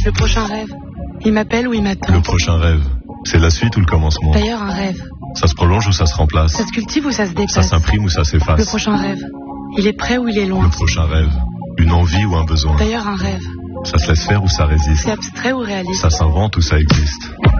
Le prochain rêve. Il m'appelle ou il m'attend. Le prochain rêve. C'est la suite ou le commencement? D'ailleurs, un rêve. Ça se prolonge ou ça se remplace? Ça se cultive ou ça se dépasse? Ça s'imprime ou ça s'efface? Le prochain rêve. Il est près ou il est loin? Le prochain rêve. Une envie ou un besoin? D'ailleurs, un rêve. Ça se laisse faire ou ça résiste? C'est abstrait ou réaliste? Ça s'invente ou ça existe?